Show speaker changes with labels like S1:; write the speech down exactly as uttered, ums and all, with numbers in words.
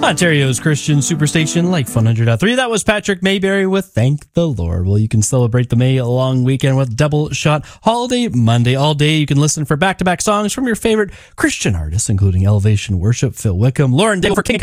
S1: Ontario's Christian Superstation, like one hundred point three. That was Patrick Mayberry with Thank the Lord. Well, you can celebrate the May long weekend with Double Shot Holiday Monday. All day you can listen for back-to-back songs from your favorite Christian artists, including Elevation Worship, Phil Wickham, Lauren Daigle for King